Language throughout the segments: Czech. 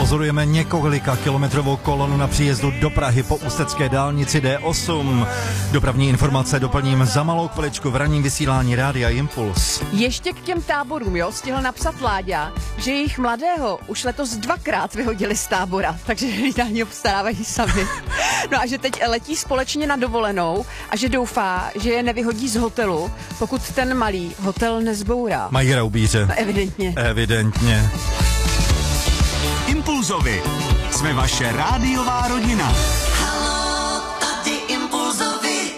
Pozorujeme několika kilometrovou kolonu na příjezdu do Prahy po ústecké dálnici D8. Dopravní informace doplním za malou chviličku v ranním vysílání Rádia Impuls. Ještě k těm táborům, stihl napsat Láďa, že jejich mladého už letos 2krát vyhodili z tábora, takže hlídání obstarávají sami. No a že teď letí společně na dovolenou a že doufá, že je nevyhodí z hotelu, pokud ten malý hotel nezbourá. Mají raubíře. No, evidentně. Evidentně. Impulzovi. Jsme vaše rádiová rodina. Haló, tady Impulzovi.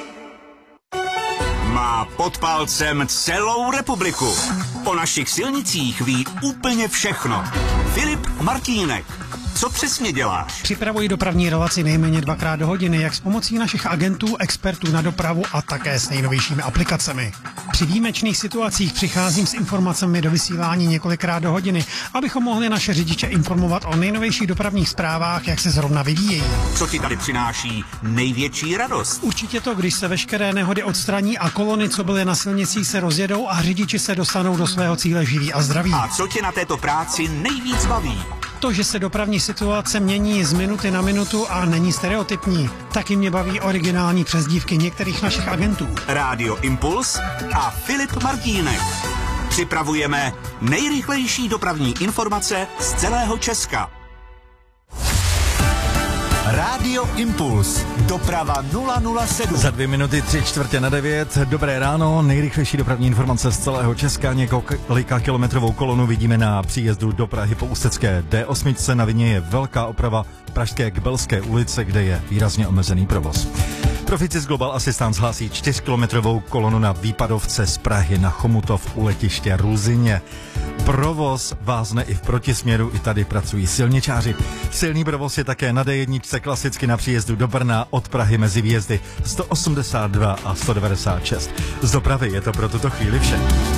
Má pod palcem celou republiku. O našich silnicích ví úplně všechno. Filip Martínek. Co přesně děláš? Připravuji dopravní relaci nejméně 2krát do hodiny, jak s pomocí našich agentů, expertů na dopravu a také s nejnovějšími aplikacemi. Při výjimečných situacích přicházím s informacemi do vysílání několikrát do hodiny, abychom mohli naše řidiče informovat o nejnovějších dopravních zprávách, jak se zrovna vyvíjejí. Co ti tady přináší největší radost? Určitě to, když se veškeré nehody odstraní a kolony, co byly na silnicích, se rozjedou a řidiči se dostanou do svého cíle živí a zdraví. A co tě na této práci nejvíc baví? To, že se dopravní situace mění z minuty na minutu a není stereotypní, taky mě baví originální přezdívky některých našich agentů. Rádio Impuls a Filip Martínek. Připravujeme nejrychlejší dopravní informace z celého Česka. Rádio Impuls. Doprava 007. Za 2 minuty 8:45. Dobré ráno, nejrychlejší dopravní informace z celého Česka. Několika kilometrovou kolonu vidíme na příjezdu do Prahy po ústecké D8. Na vině je velká oprava Pražské k Belské ulice, kde je výrazně omezený provoz. Proficis Global Assistance hlásí 4kilometrovou kolonu na výpadovce z Prahy na Chomutov u letiště Ruzyně. Provoz vázne i v protisměru, i tady pracují silničáři. Silný provoz je také na D1, klasicky na příjezdu do Brna od Prahy mezi výjezdy 182 a 196. Z dopravy je to pro tuto chvíli vše.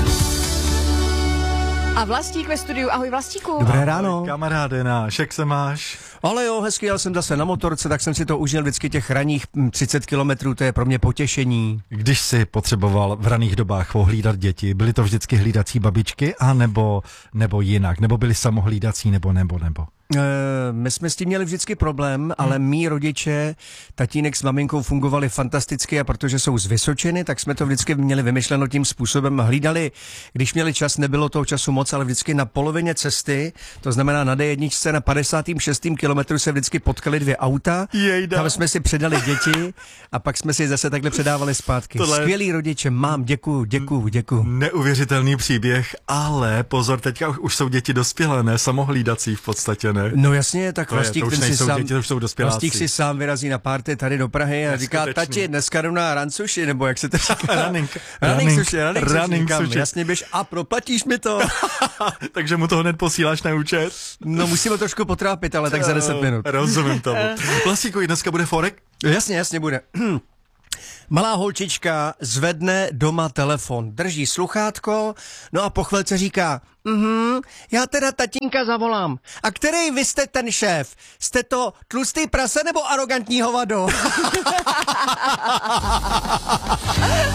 A Vlastík ve studiu. Ahoj Vlastíku. Dobré ráno. Kamaráde náš, jak se máš? Ale jo, hezky, jel jsem zase na motorce, tak jsem si to užil vždycky těch ranních 30 kilometrů, to je pro mě potěšení. Když si potřeboval v raných dobách ohlídat děti, byly to vždycky hlídací babičky, a nebo jinak? Nebo byly samohlídací, nebo? My jsme s tím měli vždycky problém, ale mý rodiče, tatínek s maminkou fungovali fantasticky a protože jsou z Vysočiny, tak jsme to vždycky měli vymyšleno tím způsobem. Hlídali, když měli čas, nebylo toho času moc, ale vždycky na polovině cesty, to znamená na D1 na 56. kilometru se vždycky potkali 2 auta. Jejda. Tam jsme si předali děti a pak jsme si zase takhle předávali zpátky. Skvělý rodiče, děkuju. Neuvěřitelný příběh, ale pozor, teďka už jsou děti dospělé, ne samohlídací v podstatě, ne? No jasně, tak Vlastík Vlastík si sám vyrazí na párty tady do Prahy a říká, tati, dneska jdu na rancuši, nebo jak se to říká? Running sushi. Jasně běž a proplatíš mi to. Takže mu to hned posíláš na účet? No musíme trošku potrápit, ale tak za 10 minut. Rozumím tomu. Vlastíku, dneska bude forek? Jasně bude. Malá holčička zvedne doma telefon, drží sluchátko, no a po chvilce říká, já teda tatínka zavolám. A který vy jste ten šéf? Jste to tlustý prase nebo arrogantní hovado?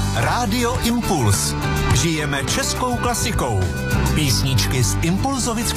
Rádio Impuls. Žijeme českou klasikou. Písničky z Impulzovic